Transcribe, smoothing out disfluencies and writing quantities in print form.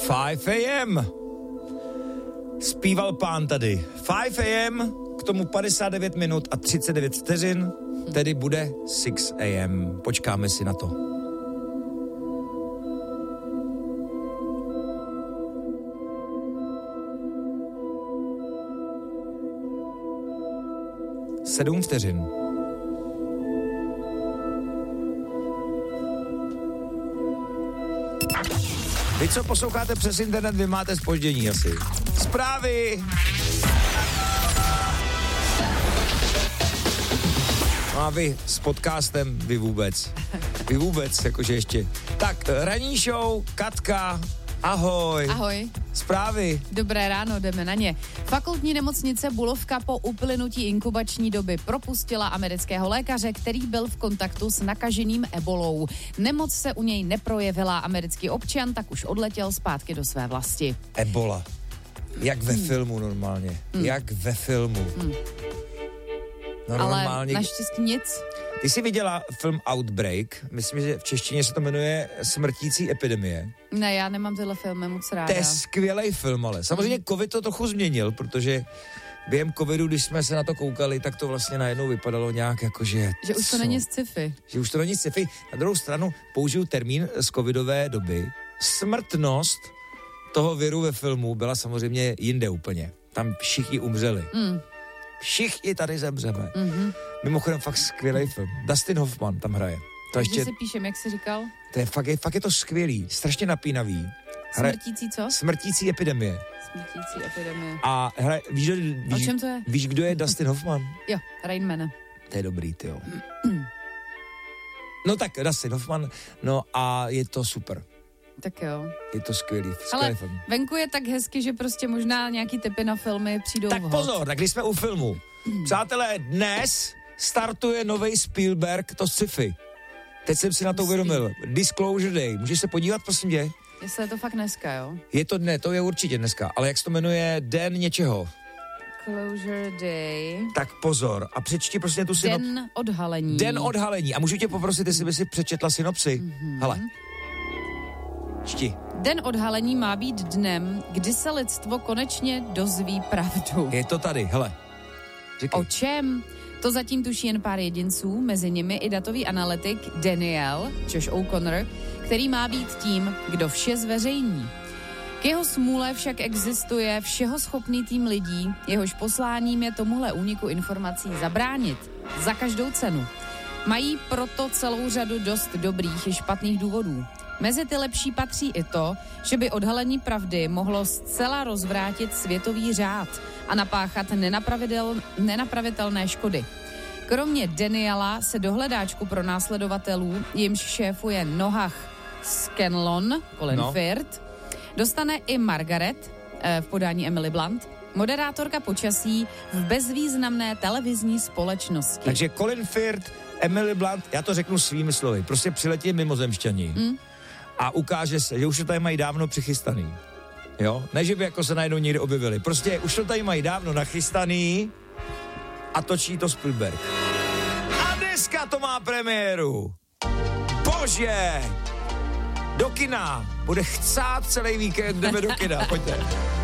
5 a.m. Zpíval pán tady. 5 a.m. k tomu 59 minut a 39 vteřin, tedy bude 6 a.m. Počkáme si na to. Sedm vteřin. Vy, co posloucháte přes internet, vy máte zpoždění asi. Zprávy! No a vy s podcastem, vy vůbec. Vy vůbec, jakože ještě. Tak, ranní show, Katka, ahoj. Ahoj. Zprávy. Dobré ráno, jdeme na ně. Fakultní nemocnice Bulovka po uplynutí inkubační doby propustila amerického lékaře, který byl v kontaktu s nakaženým ebolou. Nemoc se u něj neprojevila, americký občan tak už odletěl zpátky do své vlasti. Ebola. Jak ve filmu normálně. Jak ve filmu. No, ale normálně. naštěstí nic. Ty jsi viděla film Outbreak? Myslím, že v češtině se to jmenuje Smrtící epidemie. Ne, já nemám tyhle filmy moc ráda. To je skvělej film, ale samozřejmě covid to trochu změnil, protože během covidu, když jsme se na to koukali, tak to vlastně najednou vypadalo nějak jako, že už to není sci-fi. Že už to není sci-fi. Na druhou stranu použiju termín z covidové doby. Smrtnost toho viru ve filmu byla samozřejmě jinde úplně. Tam všichni umřeli. Všichni tady zemřeme. Mimochodem fakt skvělej film. Dustin Hoffman tam hraje. To ještě, si píšem, jak jsi říkal? To je fakt je to skvělý, strašně napínavý. Smrtící co? Smrtící epidemie. Smrtící epidemie. A víš, o čem to je? Víš, kdo je Dustin Hoffman? Jo, Rain Man. To je dobrý, tyjo. No tak, Dustin Hoffman, no a je to super. Tak jo. Je to skvělý film. Venku je tak hezky, že prostě možná nějaký tipy na filmy přijdou tak vhod. Pozor, tak když jsme u filmu. Přátelé, dnes startuje novej Spielberg, to sci-fi. Teď jsem si na to uvědomil. Disclosure Day. Můžeš se podívat, prosím tě? Jestli je to fakt dneska, jo? To je určitě dneska. Ale jak se to jmenuje? Den něčeho. Closure Day. Tak pozor. A přečti prostě tu synopsi. Den odhalení. Den odhalení. A můžu tě poprosit, jestli by si přečetla synopsi? Hele. Čti. Den odhalení má být dnem, kdy se lidstvo konečně dozví pravdu. Je to tady, hele. Říkej. O čem? To zatím tuší jen pár jedinců, mezi nimi i datový analytik Daniel, Josh O'Connor, který má být tím, kdo vše zveřejní. K jeho smůle však existuje všeho schopný tým lidí, jehož posláním je tomuhle úniku informací zabránit. Za každou cenu. Mají proto celou řadu dost dobrých i špatných důvodů. Mezi ty lepší patří i to, že by odhalení pravdy mohlo zcela rozvrátit světový řád a napáchat nenapravitelné škody. Kromě Daniela se do hledáčku pro následovatelů, jimž šéfuje Noah Scanlon, Colin Firth, dostane i Margaret v podání Emily Blunt, moderátorka počasí v bezvýznamné televizní společnosti. Takže Colin Firth, Emily Blunt, já to řeknu svými slovy, prostě přiletí mimozemšťani. A ukáže se, že už to tady mají dávno přichystaný. Jo? Ne, že by jako se najednou někde objevili. Prostě už to tady mají dávno nachystaný a točí to Spielberg. A dneska to má premiéru. Bože! Do kina. Bude chcát celý víkend, jdeme do kina. Pojďte.